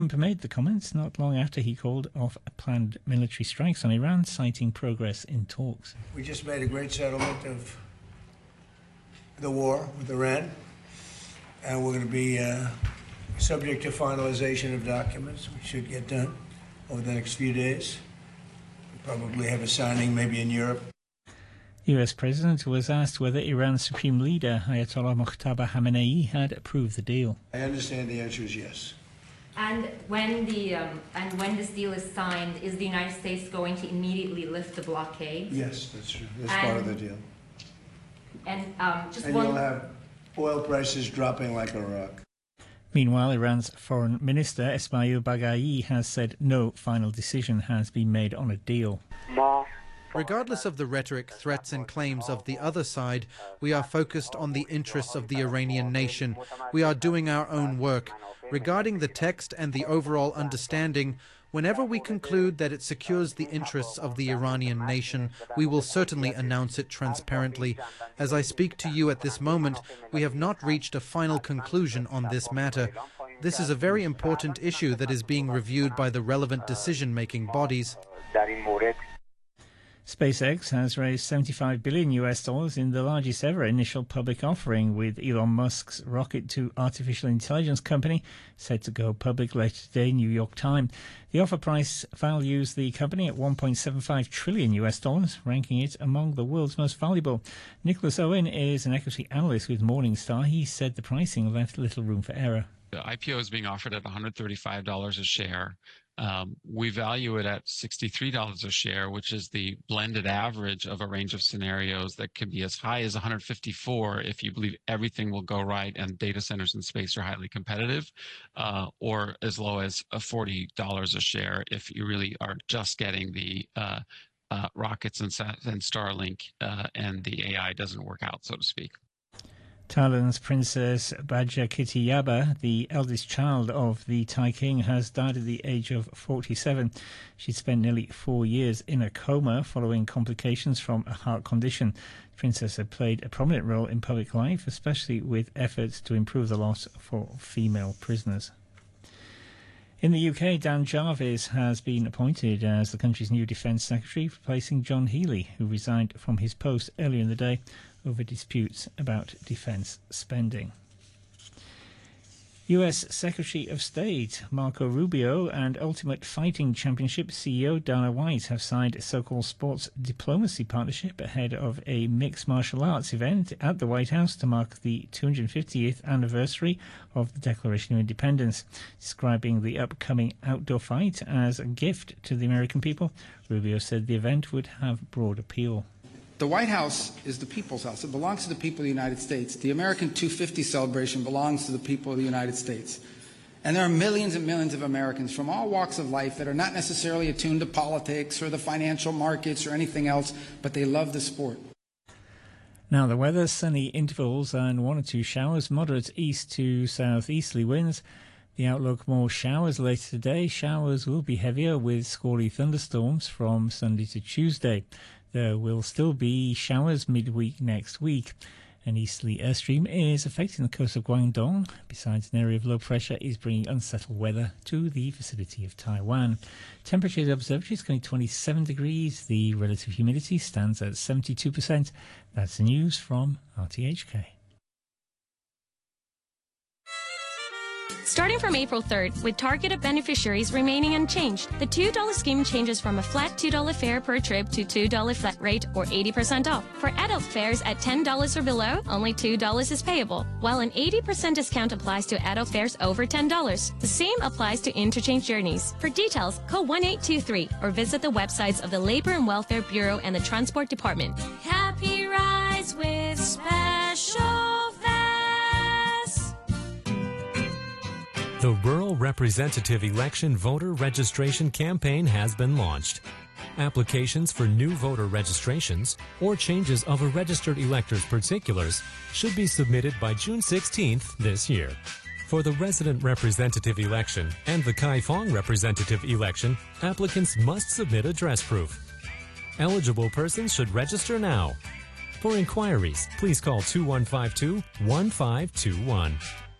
Trump made the comments not long after he called off planned military strikes on Iran, citing progress in talks. We just made a great settlement of the war with Iran, and we're going to be subject to finalization of documents. We should get done over the next few days. We'll probably have a signing maybe in Europe. The US President was asked whether Iran's Supreme Leader, Ayatollah Mojtaba Khamenei, had approved the deal. I understand the answer is yes. And when this deal is signed, is the United States going to immediately lift the blockade? Yes, that's true. That's part of the deal. And you'll have oil prices dropping like a rock. Meanwhile, Iran's Foreign Minister Esmail Baghaei has said no final decision has been made on a deal. Regardless of the rhetoric, threats and claims of the other side, we are focused on the interests of the Iranian nation. We are doing our own work. Regarding the text and the overall understanding, whenever we conclude that it secures the interests of the Iranian nation, we will certainly announce it transparently. As I speak to you at this moment, we have not reached a final conclusion on this matter. This is a very important issue that is being reviewed by the relevant decision-making bodies. SpaceX has raised $75 billion in the largest ever initial public offering, with Elon Musk's rocket to artificial intelligence company set to go public later today, New York time. The offer price values the company at $1.75 trillion, ranking it among the world's most valuable. Nicholas Owen is an equity analyst with Morningstar. He said the pricing left little room for error. The IPO is being offered at $135 a share. We value it at $63 a share, which is the blended average of a range of scenarios that could be as high as $154 if you believe everything will go right and data centers in space are highly competitive, or as low as $40 a share if you really are just getting the rockets and Starlink and the AI doesn't work out, so to speak. Thailand's Princess Badjakitiyaba, the eldest child of the Thai king, has died at the age of 47. She spent nearly 4 years in a coma following complications from a heart condition. The princess had played a prominent role in public life, especially with efforts to improve the laws for female prisoners. In the UK, Dan Jarvis has been appointed as the country's new Defence Secretary, replacing John Healey, who resigned from his post earlier in the day over disputes about defence spending. US Secretary of State Marco Rubio and Ultimate Fighting Championship CEO Dana White have signed a so-called sports diplomacy partnership ahead of a mixed martial arts event at the White House to mark the 250th anniversary of the Declaration of Independence. Describing the upcoming outdoor fight as a gift to the American people, Rubio said the event would have broad appeal. The White House is the people's house. It belongs to the people of the United States. The American 250 celebration belongs to the people of the United States. And there are millions and millions of Americans from all walks of life that are not necessarily attuned to politics or the financial markets or anything else, but they love the sport. Now the weather, sunny intervals and 1 or 2 showers, moderate east to southeasterly winds. The outlook, more showers later today. Showers will be heavier with squally thunderstorms from Sunday to Tuesday. There will still be showers midweek next week. An easterly airstream is affecting the coast of Guangdong. Besides, an area of low pressure is bringing unsettled weather to the vicinity of Taiwan. Temperature at the observatory is currently 27 degrees. The relative humidity stands at 72%. That's the news from RTHK. Starting from April 3rd, with targeted beneficiaries remaining unchanged, the $2 scheme changes from a flat $2 fare per trip to $2 flat rate or 80% off. For adult fares at $10 or below, only $2 is payable, while an 80% discount applies to adult fares over $10. The same applies to interchange journeys. For details, call 1-823 or visit the websites of the Labor and Welfare Bureau and the Transport Department. Happy rides with special. The Rural Representative Election Voter Registration Campaign has been launched. Applications for new voter registrations or changes of a registered elector's particulars should be submitted by June 16th this year. For the resident representative election and the Kaifong representative election, applicants must submit address proof. Eligible persons should register now. For inquiries, please call 2152-1521.